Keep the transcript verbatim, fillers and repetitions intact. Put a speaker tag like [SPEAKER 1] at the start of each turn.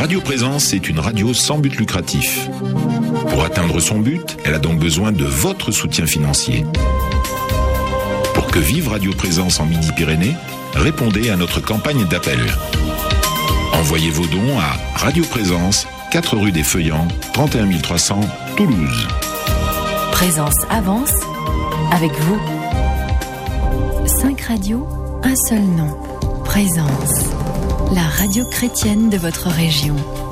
[SPEAKER 1] Radio Présence est une radio sans but lucratif. Pour atteindre son but, elle a donc besoin de votre soutien financier. Pour que vive Radio Présence en Midi-Pyrénées, répondez à notre campagne d'appel. Envoyez vos dons à Radio Présence, quatre rue des Feuillants, trente et un mille trois cents, Toulouse.
[SPEAKER 2] Présence avance avec vous. Cinq radios, un seul nom. Présence, la radio chrétienne de votre région.